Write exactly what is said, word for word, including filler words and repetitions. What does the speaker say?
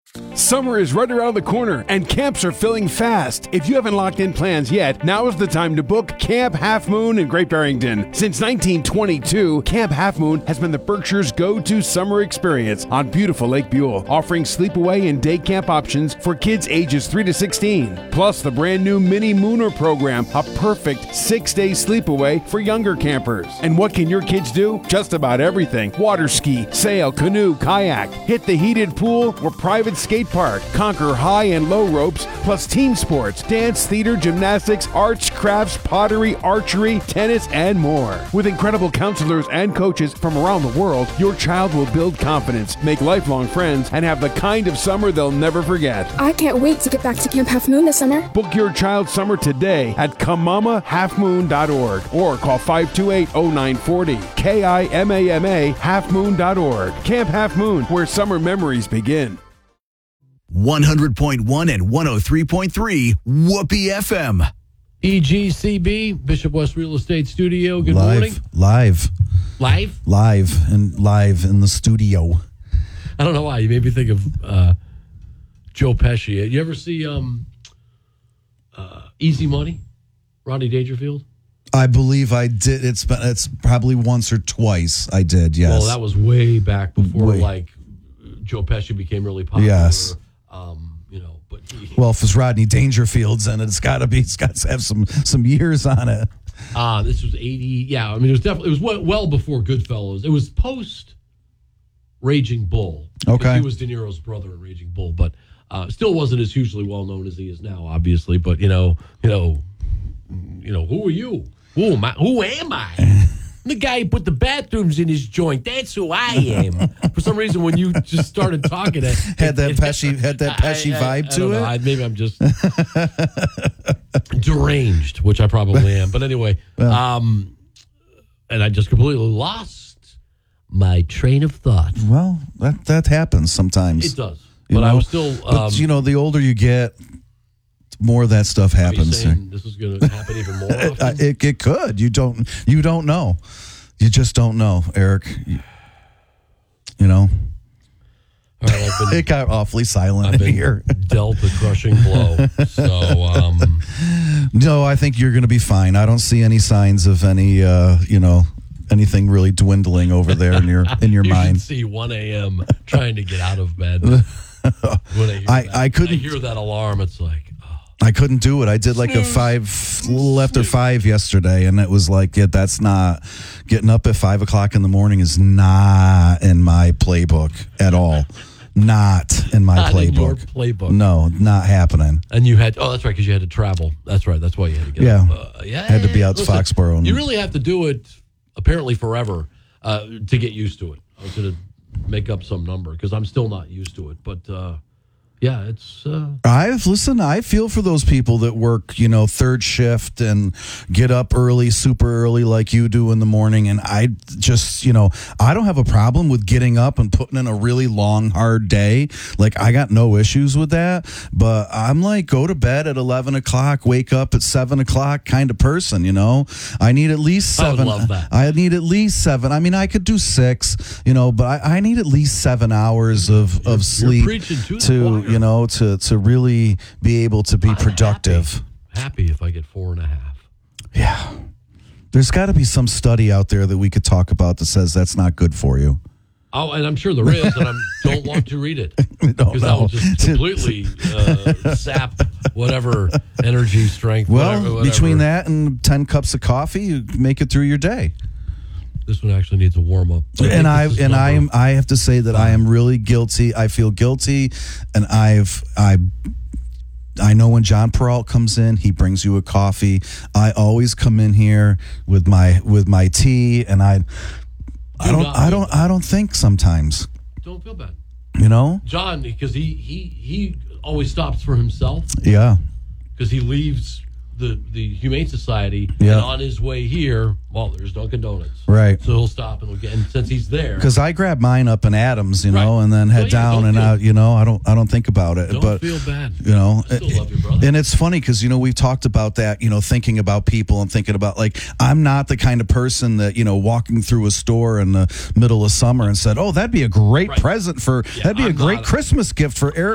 Summer is right around the corner, and camps are filling fast. If you haven't locked in plans yet, now is the time to book Camp Half Moon in Great Barrington. Since nineteen twenty-two, Camp Half Moon has been the Berkshire's go-to summer experience on beautiful Lake Buell, offering sleepaway and day camp options for kids ages three to sixteen. Plus, the brand-new Mini Mooner program, a perfect six-day sleepaway for younger campers. And what can your kids do? Just about everything. Water ski, sail, canoe, kayak, hit the heated pool or private skate park, conquer high and low ropes, plus team sports, dance, theater, gymnastics, arts, crafts, pottery, archery, tennis, and more. With incredible counselors and coaches from around the world, your child will build confidence, make lifelong friends, and have the kind of summer they'll never forget. I can't wait to get back to Camp Half Moon this summer. Book your child's summer today at kamama half moon dot org or call five two eight, oh nine four oh, K I M A M A, half moon dot org. Camp Half Moon, where summer memories begin. one hundred point one and one oh three point three Whoopee F M. E G C B, Bishop West Real Estate Studio. Good live, morning. Live. Live? Live and live in the studio. I don't know why. You made me think of uh, Joe Pesci. You ever see um, uh, Easy Money? Rodney Dangerfield? I believe I did. It's been, it's probably once or twice I did, yes. Well, that was way back before, Way. like, Joe Pesci became really popular. Yes. Um, you know, but he, Well, if it's Rodney Dangerfield's in it, it's got to be. It's got to have some some years on it. Uh, this was eighty. Yeah, I mean, it was definitely, it was well, well before Goodfellas. It was post Raging Bull. Okay. He was De Niro's brother in Raging Bull, but uh, still wasn't as hugely well known as he is now, obviously. But, you know, you know, you know, who are you? Who am I? Who am I? The guy who put the bathrooms in his joint. That's who I am. For some reason, when you just started talking, it Had that Pesci had that Pesci I- I- vibe I to don't know. it. I- maybe I'm just deranged, which I probably am. But anyway, um, and I just completely lost my train of thought. Well, that that happens sometimes. It does, You but I know? was still. Um, But you know, the older you get, more of that stuff are you happens. saying this is going to happen even more often? Uh, it, it could. You don't. You don't know. You just don't know, Eric. You, you know. All right, I've been, It got awfully silent I've in been here. dealt a crushing blow. So, um, No, I think you're going to be fine. I don't see any signs of any, uh, you know, anything really dwindling over there in your in your you mind. should see one a.m. trying to get out of bed. When I, hear I- that, I couldn't- I hear that alarm. It's like, oh. I couldn't do it. I did like a five, a little after five yesterday, and it was like, yeah, that's not getting up at five o'clock in the morning is not in my playbook at all. Not in my Not in playbook. your playbook. No, not happening. And you had, oh, that's right, because you had to travel. That's right. That's why you had to get Yeah. up. Uh, yeah. Had to be out to Listen, Foxborough and- You really have to do it, apparently, forever uh, to get used to it. I was going to make up some number because I'm still not used to it. But, uh, yeah, it's... Uh, I've listen. I feel for those people that work, you know, third shift and get up early, super early, like you do in the morning. And I just, you know, I don't have a problem with getting up and putting in a really long, hard day. Like I got no issues with that. But I'm like, go to bed at eleven o'clock, wake up at seven o'clock, kind of person. You know, I need at least I would seven. love that. I need at least seven. I mean, I could do six, you know, but I, I need at least seven hours of of sleep preaching to the to choir. you know to to really be able to be I'm productive. Happy. happy if I get four and a half. Yeah. There's got to be some study out there that we could talk about that says that's not good for you. Oh, and I'm sure there is, and I don't want to read it because No, that no. will just completely uh, sap whatever energy, strength. Well, whatever, whatever. between that and ten cups of coffee, you make it through your day. This one actually needs a warm up. And I and I am I have to say that I am really guilty. I feel guilty, and I've I I know when John Peralt comes in, he brings you a coffee. I always come in here with my with my tea, and I I Do don't not I feel don't I don't think sometimes, Don't feel bad, you know. John, because he he he always stops for himself Yeah. because he leaves the the Humane Society, Yeah. and on his way here, well, there's Dunkin' Donuts, Right. So he'll stop and we'll get. And since he's there, Because I grab mine up in Adams, you know, Right. and then Well, head yeah, down don't and feel- out. You know, I don't, I don't think about it. don't but feel bad. you know, I still love your brother. and it's funny because you know we've talked about that. You know, thinking about people and thinking about like I'm not the kind of person that you know walking through a store in the middle of summer and said, "Oh, that'd be a great Right. present for Yeah, that'd be a I'm great not- Christmas gift for Eric."